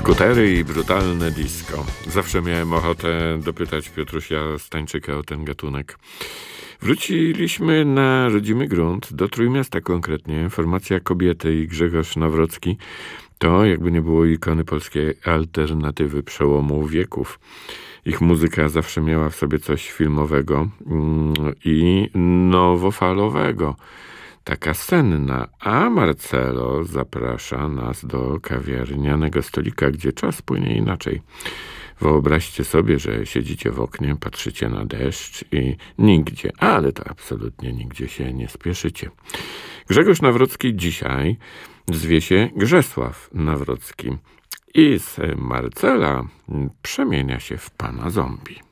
Skutery i brutalne disco. Zawsze miałem ochotę dopytać Piotrusia Stańczyka o ten gatunek. Wróciliśmy na rodzimy grunt, do Trójmiasta konkretnie. Formacja Kobiety i Grzegorz Nawrocki to, jakby nie było, ikony polskiej alternatywy przełomu wieków. Ich muzyka zawsze miała w sobie coś filmowego i nowofalowego. Taka senna, a Marcelo zaprasza nas do kawiarnianego stolika, gdzie czas płynie inaczej. Wyobraźcie sobie, że siedzicie w oknie, patrzycie na deszcz i nigdzie, ale to absolutnie nigdzie się nie spieszycie. Grzegorz Nawrocki dzisiaj zwie się Grzesław Nawrocki i z Marcela przemienia się w pana zombie.